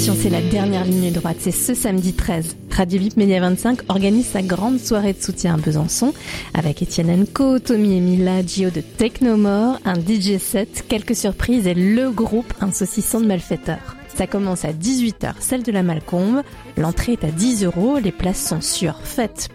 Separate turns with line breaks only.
Attention, c'est la dernière ligne droite, c'est ce samedi 13. Radio VIP Média 25 organise sa grande soirée de soutien à Besançon avec Etienne Enco, Tommy et Mila, Gio de Technomore, un DJ set, quelques surprises et le groupe Un saucisson de malfaiteurs. Ça commence à 18h, celle de la Malcombe. L'entrée est à 10 €, les places sont sur fête